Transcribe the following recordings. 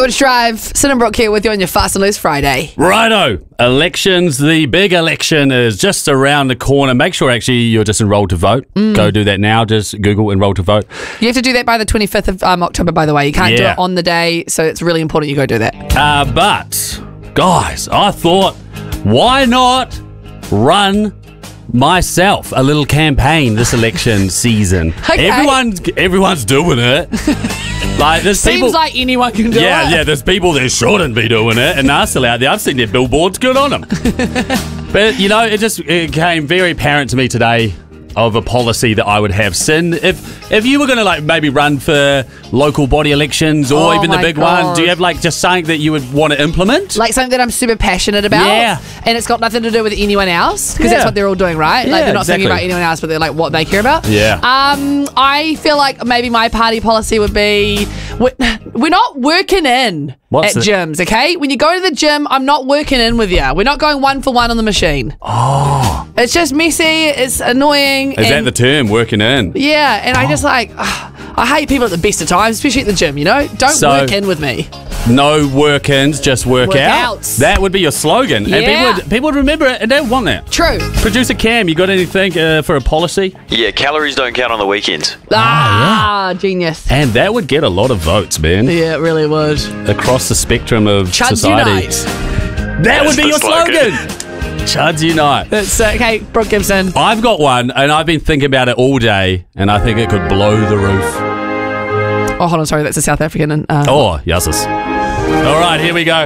George Drive, Sin and Brooke here with you on your Fast and Loose Friday. Righto. Elections. The big election is just around the corner. Make sure actually you're just enrolled to vote. Go do that now. Just Google enroll to vote. You have to do that by the 25th of October, by the way. You can't do it on the day, so it's really important you go do that. But, guys, I thought, why not run myself a little campaign this election season? Okay. Everyone's doing it. Like there's Seems people, like anyone can do it. yeah, there's people that shouldn't be doing it, and they're still out there. I've seen their billboards, good on them. But, you know, it became very apparent to me today of a policy that I would have. Sin, if you were going to like maybe run for local body elections or even the big ones, do you have like just something that you would want to implement? Like something that I'm super passionate about. Yeah. And it's got nothing to do with anyone else, because that's what they're all doing, right? Yeah, like they're not exactly. thinking about anyone else, but they're like what they care about. Yeah. I feel like maybe my party policy would be we're not working in What's at gyms, okay? When you go to the gym, I'm not working in with you. We're not going 1 for 1 on the machine. Oh. It's just messy. It's annoying. Is that the term, working in? Yeah, and I just like, I hate people at the best of times, especially at the gym, you know? Don't work in with me. No work-ins, just work out. Workouts. That would be your slogan. Yeah. And people would remember it and they would want that. True. Producer Cam, you got anything for a policy? Yeah, calories don't count on the weekends. Genius. And that would get a lot of votes, man. Yeah, it really would. Across the spectrum of Chuds society. Unite. That would be the your slogan. Chuds Unite. That's okay, Brooke Gibson. I've got one, and I've been thinking about it all day, and I think it could blow the roof. Oh, hold on, sorry, that's a South African. Oh, yeses. All right, here we go.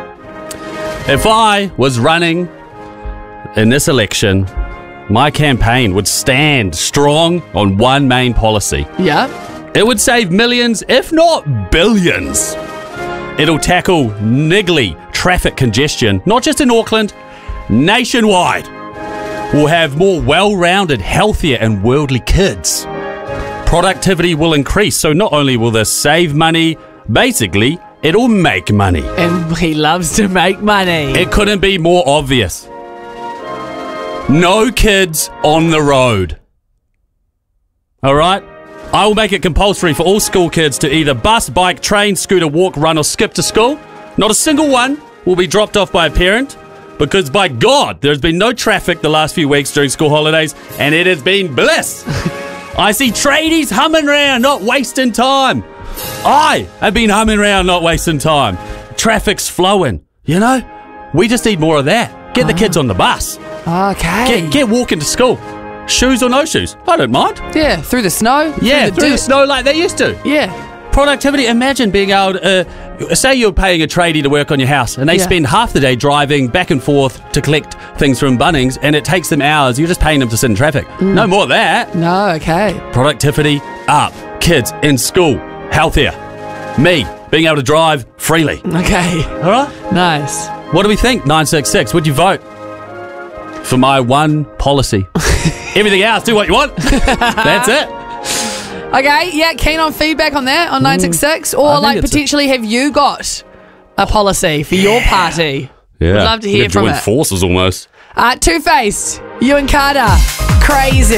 If I was running in this election, my campaign would stand strong on one main policy. Yeah. It would save millions, if not billions. It'll tackle niggly traffic congestion, not just in Auckland, nationwide. We'll have more well-rounded, healthier and worldly kids. Productivity will increase, so not only will this save money, basically, it'll make money. And he loves to make money. It couldn't be more obvious. No kids on the road. All right? I will make it compulsory for all school kids to either bus, bike, train, scooter, walk, run or skip to school. Not a single one will be dropped off by a parent, because by God, there's been no traffic the last few weeks during school holidays, and it has been bliss. I see tradies humming around, not wasting time. I have been humming around, not wasting time. Traffic's flowing, you know? We just need more of that. Get the kids on the bus. Okay. Get walking to school. Shoes or no shoes, I don't mind. Yeah, through the snow. Yeah, through the dirt. snow like they used to. Yeah. Productivity, imagine being able to, say you're paying a tradie to work on your house and they spend half the day driving back and forth to collect things from Bunnings and it takes them hours, you're just paying them to sit in traffic. No more of that. No, okay. Productivity up, kids in school, healthier. Me, being able to drive freely. Okay. All right? Nice. What do we think, 966? Would you vote for my one policy? Everything else, do what you want. That's it. Okay, yeah, keen on feedback on that on 966, or like potentially have you got a policy for your party? Yeah. Would love to hear from join it. forces almost. Two-Faced, you and Carter, crazy.